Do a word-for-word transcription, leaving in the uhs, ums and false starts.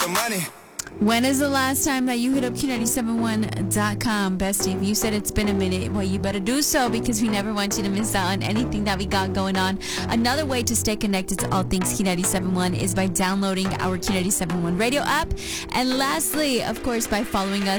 the money. When is the last time that you hit up Q ninety-seven one dot com, bestie? If you said it's been a minute, well, you better do so because we never want you to miss out on anything that we got going on. Another way to stay connected to all things Q ninety-seven one is by downloading our Q ninety-seven one radio app. And lastly, of course, by following us